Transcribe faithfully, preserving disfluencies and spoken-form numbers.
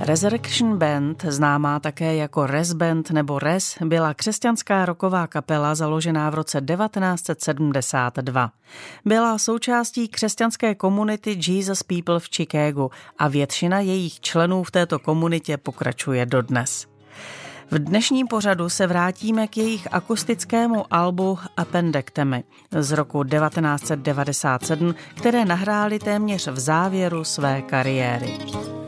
Resurrection Band, známá také jako Res Band nebo Res, byla křesťanská rocková kapela založená v roce devatenáct set sedmdesát dva. Byla součástí křesťanské komunity Jesus People v Chicagu a většina jejich členů v této komunitě pokračuje dodnes. V dnešním pořadu se vrátíme k jejich akustickému albu Appendectomy z roku devatenáct set devadesát sedm, které nahráli téměř v závěru své kariéry.